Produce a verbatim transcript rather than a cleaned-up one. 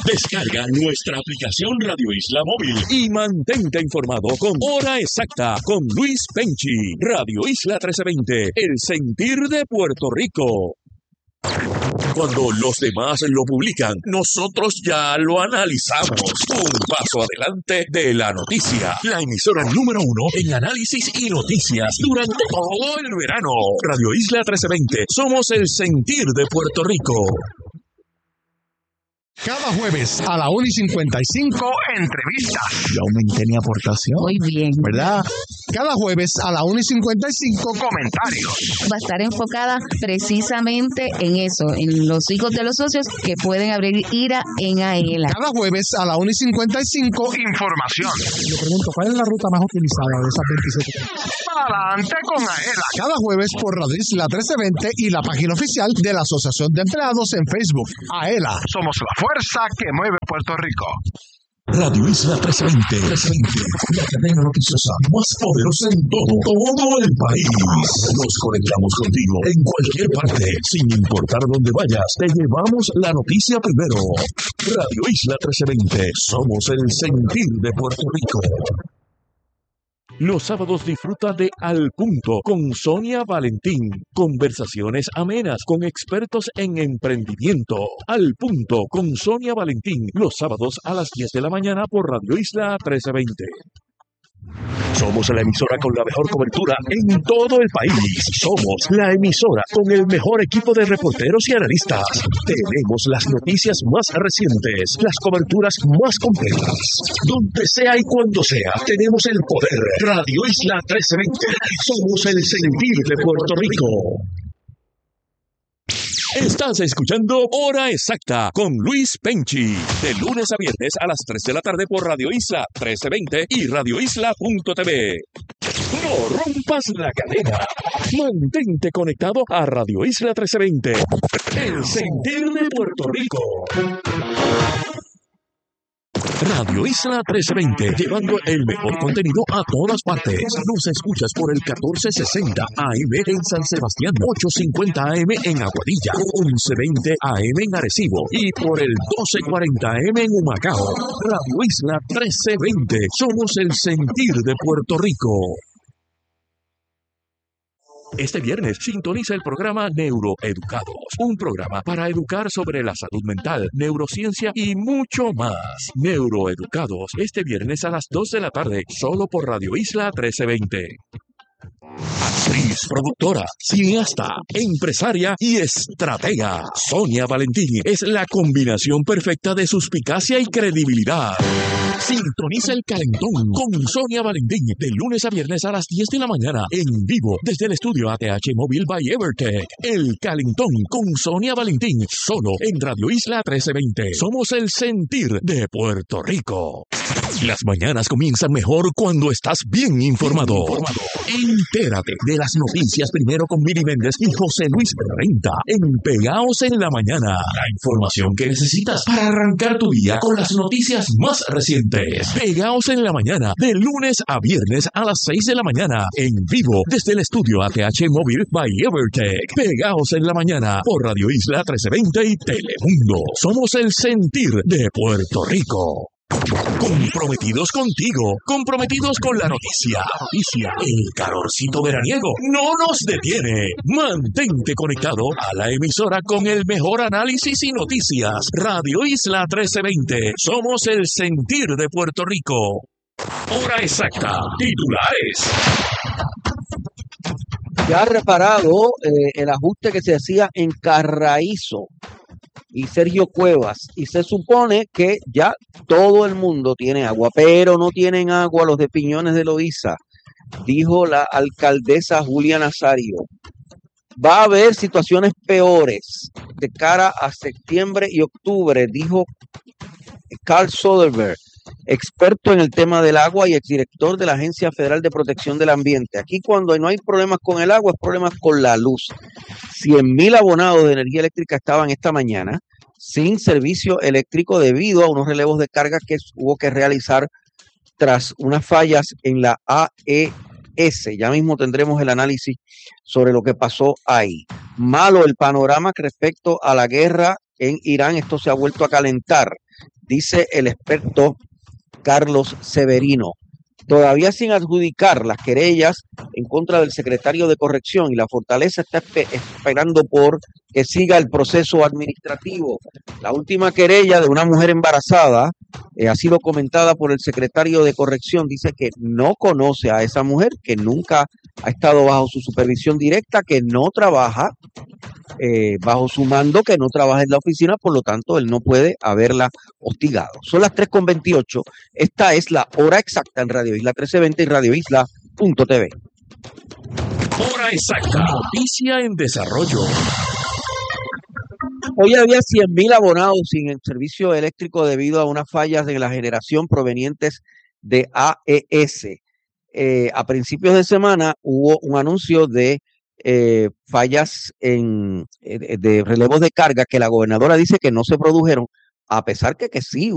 Descarga nuestra aplicación Radio Isla Móvil y mantente informado con Hora Exacta con Luis Penchi. Radio Isla trece veinte, el sentir de Puerto Rico. Cuando los demás lo publican, nosotros ya lo analizamos. Un paso adelante de la noticia. La emisora número uno en análisis y noticias durante todo el verano. Radio Isla trece veinte. Somos el sentir de Puerto Rico. Cada jueves a la una y cincuenta y cinco, entrevistas. Yo aumenté mi aportación. Muy bien. ¿Verdad? Cada jueves a la una y cincuenta y cinco, comentarios. Va a estar enfocada precisamente en eso, en los hijos de los socios que pueden abrir IRA en AELA. Cada jueves a la una y cincuenta y cinco, información. Le pregunto, ¿cuál es la ruta más utilizada de esas veintisiete? Adelante con AELA. Cada jueves por Radio Isla trece veinte y la página oficial de la Asociación de Empleados en Facebook. AELA. Somos la fuerza que mueve Puerto Rico. Radio Isla trece veinte, trece veinte, la cadena noticiosa más poderosa en todo, todo el país. Nos conectamos contigo en cualquier parte, sin importar dónde vayas. Te llevamos la noticia primero. Radio Isla trece veinte, somos el sentir de Puerto Rico. Los sábados disfruta de Al Punto con Sonia Valentín. Conversaciones amenas con expertos en emprendimiento. Al Punto con Sonia Valentín. Los sábados a las diez de la mañana por Radio Isla trece veinte. Somos la emisora con la mejor cobertura en todo el país. Somos la emisora con el mejor equipo de reporteros y analistas. Tenemos las noticias más recientes, las coberturas más completas. Donde sea y cuando sea, tenemos el poder. Radio Isla trece veinte. Somos el sentir de Puerto Rico. Estás escuchando Hora Exacta con Luis Penchi. De lunes a viernes a las tres de la tarde por Radio Isla trece veinte y radio isla punto t v. No rompas la cadena. Mantente conectado a Radio Isla trece veinte. El sentir de Puerto Rico. Radio Isla trece veinte, llevando el mejor contenido a todas partes. Nos escuchas por el catorce sesenta A M en San Sebastián, ochocientos cincuenta A M en Aguadilla, once veinte A M en Arecibo y por el doce cuarenta A M en Humacao. Radio Isla trece veinte, somos el sentir de Puerto Rico. Este viernes sintoniza el programa Neuroeducados, un programa para educar sobre la salud mental, neurociencia y mucho más. Neuroeducados, este viernes a las dos de la tarde, solo por Radio Isla trece veinte. Actriz, productora, cineasta, empresaria y estratega. Sonia Valentín es la combinación perfecta de suspicacia y credibilidad. Sintoniza el Calentón con Sonia Valentín de lunes a viernes a las diez de la mañana en vivo desde el estudio A T H Móvil by Evertech. El Calentón con Sonia Valentín solo en Radio Isla trece veinte. Somos el sentir de Puerto Rico. Las mañanas comienzan mejor cuando estás bien informado. Bien informado. Entérate de las noticias primero con Miri Méndez y José Luis Renta en Pegaos en la Mañana. La información que necesitas para arrancar tu día con las noticias más recientes. Pegaos en la Mañana, de lunes a viernes a las seis de la mañana, en vivo desde el estudio A T H Móvil by Evertech. Pegaos en la Mañana por Radio Isla trece veinte y Telemundo. Somos el sentir de Puerto Rico. Comprometidos contigo, comprometidos con la noticia. Noticia, el calorcito veraniego no nos detiene. Mantente conectado a la emisora con el mejor análisis y noticias. Radio Isla trece veinte. Somos el sentir de Puerto Rico. Hora exacta. Titulares. Ya ha reparado eh, el ajuste que se hacía en Carraízo y Sergio Cuevas, y se supone que ya todo el mundo tiene agua, pero no tienen agua los de Piñones de Loíza, dijo la alcaldesa Julia Nazario. Va a haber situaciones peores de cara a septiembre y octubre, dijo Carl Soderberg, experto en el tema del agua y exdirector de la Agencia Federal de Protección del Ambiente. Aquí cuando no hay problemas con el agua, es problemas con la luz. cien mil abonados de energía eléctrica estaban esta mañana sin servicio eléctrico debido a unos relevos de carga que hubo que realizar tras unas fallas en la A E S. Ya mismo tendremos el análisis sobre lo que pasó ahí. Malo el panorama respecto a la guerra en Irán. Esto se ha vuelto a calentar. dice el experto Carlos Severino. Todavía sin adjudicar las querellas en contra del secretario de Corrección, y la Fortaleza está espe- esperando por que siga el proceso administrativo. La última querella de una mujer embarazada eh, ha sido comentada por el secretario de Corrección. Dice que no conoce a esa mujer, que nunca ha estado bajo su supervisión directa, que no trabaja eh, bajo su mando, que no trabaja en la oficina, por lo tanto él no puede haberla hostigado. Son las tres con veintiocho. Esta es la hora exacta en Radio Isla trece veinte y radio isla punto t v. Hora exacta. Noticia en desarrollo. Hoy había cien mil abonados sin el servicio eléctrico debido a unas fallas en la generación provenientes de A E S. Eh, a principios de semana hubo un anuncio de eh, fallas en, eh, de relevos de carga que la gobernadora dice que no se produjeron, a pesar que, que sí